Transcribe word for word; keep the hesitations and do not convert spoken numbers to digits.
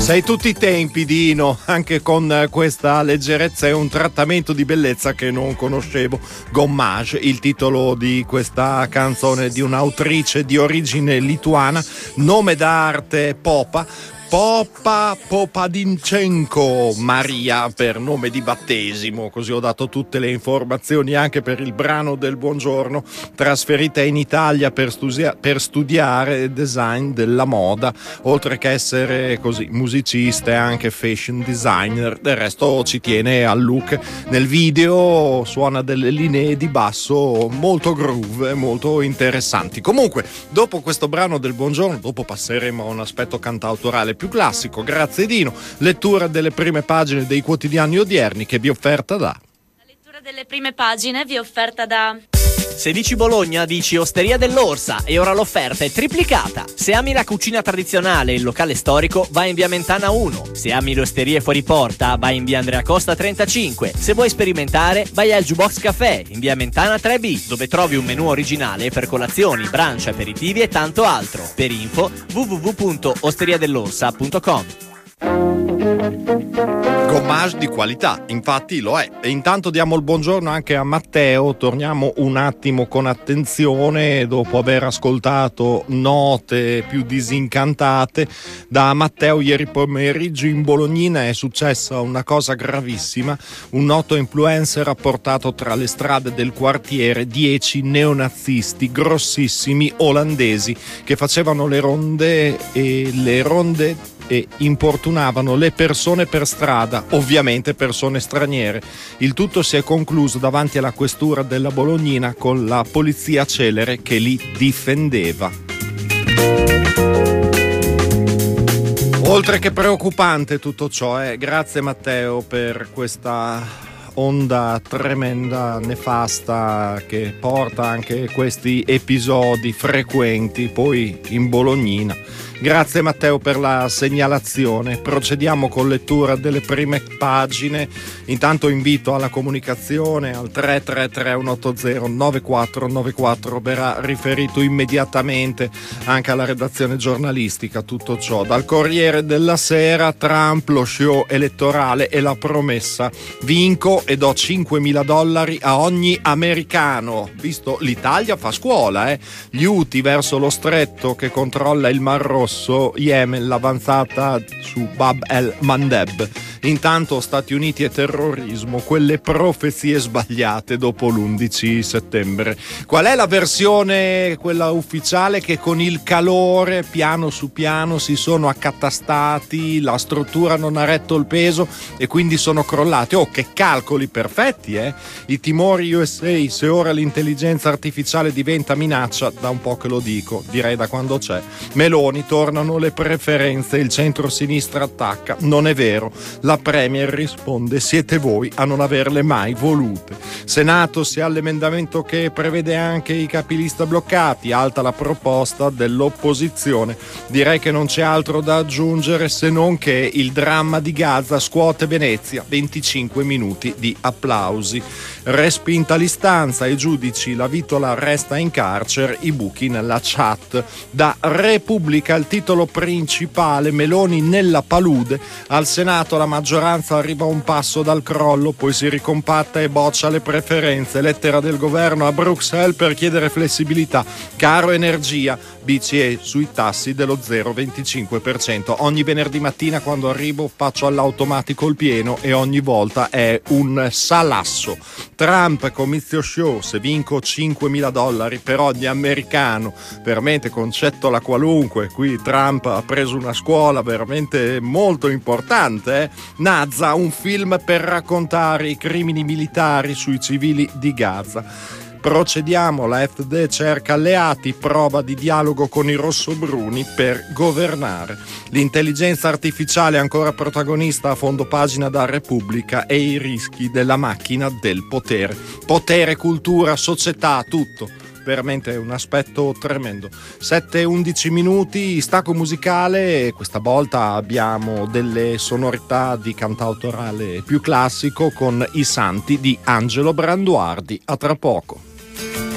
Sei tutti i tempi, Dino, anche con questa leggerezza e un trattamento di bellezza che non conoscevo. Gommage, il titolo di questa canzone di un'autrice di origine lituana, nome d'arte Popa. Popa Popadinchenko Maria per nome di battesimo, così ho dato tutte le informazioni anche per il brano del buongiorno. Trasferita in Italia per, studia- per studiare design della moda, oltre che essere così musicista e anche fashion designer. Del resto ci tiene al look. Nel video suona delle linee di basso molto groove, molto interessanti. Comunque, dopo questo brano del buongiorno, dopo passeremo a un aspetto cantautorale più classico, grazie Dino. Lettura delle prime pagine dei quotidiani odierni che vi offerta da... La lettura delle prime pagine vi è offerta da... Se dici Bologna, dici Osteria dell'Orsa e ora l'offerta è triplicata. Se ami la cucina tradizionale e il locale storico, vai in via Mentana uno. Se ami le osterie fuori porta, vai in via Andrea Costa trentacinque. Se vuoi sperimentare, vai al Jukebox Café in via Mentana tre B, dove trovi un menù originale per colazioni, brunch, aperitivi e tanto altro. Per info w w w punto osteria dell'orsa punto com. Gommage di qualità, infatti lo è. E intanto diamo il buongiorno anche a Matteo. Torniamo un attimo con attenzione dopo aver ascoltato note più disincantate da Matteo. Ieri pomeriggio in Bolognina è successa una cosa gravissima. Un noto influencer ha portato tra le strade del quartiere dieci neonazisti grossissimi olandesi che facevano le ronde e le ronde e importunavano le persone per strada, ovviamente persone straniere. Il tutto si è concluso davanti alla questura della Bolognina con la polizia celere che li difendeva. Oltre che preoccupante tutto ciò, eh. Grazie Matteo per questa onda tremenda, nefasta, che porta anche questi episodi frequenti poi in Bolognina. Grazie Matteo per la segnalazione. Procediamo con lettura delle prime pagine. Intanto invito alla comunicazione al tre tre tre uno otto zero nove quattro nove quattro. Verrà riferito immediatamente anche alla redazione giornalistica tutto ciò. Dal Corriere della Sera: Trump, lo show elettorale e la promessa. Vinco e do cinquemila dollari a ogni americano. Visto l'Italia fa scuola, eh? Gli Houthi verso lo stretto che controlla il Mar Rosso. Yemen, l'avanzata su Bab el-Mandeb. Intanto Stati Uniti e terrorismo, quelle profezie sbagliate dopo l'undici settembre. Qual è la versione, quella ufficiale, che con il calore piano su piano si sono accatastati, la struttura non ha retto il peso e quindi sono crollati? Oh, che calcoli perfetti, eh? I timori U S A, se ora l'intelligenza artificiale diventa minaccia, da un po' che lo dico, direi da quando c'è. Meloni, tornano le preferenze, il centro-sinistra attacca. Non è vero. La Premier risponde: siete voi a non averle mai volute. Senato, sia all'emendamento che prevede anche i capilista bloccati, alta la proposta dell'opposizione. Direi che non c'è altro da aggiungere se non che il dramma di Gaza scuote Venezia, venticinque minuti di applausi. Respinta l'istanza, i giudici, la Vitola resta in carcere, i buchi nella chat. Da Repubblica il titolo principale: Meloni nella palude. Al Senato la maggioranza arriva a un passo dal crollo, poi si ricompatta e boccia le preferenze. Lettera del governo a Bruxelles per chiedere flessibilità. Caro energia, B C E sui tassi dello zero virgola venticinque per cento. Ogni venerdì mattina quando arrivo faccio all'automatico il pieno e ogni volta è un salasso. Trump, comizio show, se vinco cinquemila dollari per ogni americano. Veramente concetto la qualunque. Qui Trump ha preso una scuola veramente molto importante, eh? Nazza, un film per raccontare i crimini militari sui civili di Gaza. Procediamo, la F D cerca alleati, prova di dialogo con i rossobruni per governare. L'intelligenza artificiale ancora protagonista a fondo pagina da Repubblica e i rischi della macchina del potere. Potere, cultura, società, tutto. Veramente un aspetto tremendo. sette e undici minuti, stacco musicale. Questa volta abbiamo delle sonorità di cantautorale più classico con I Santi di Angelo Branduardi. A tra poco.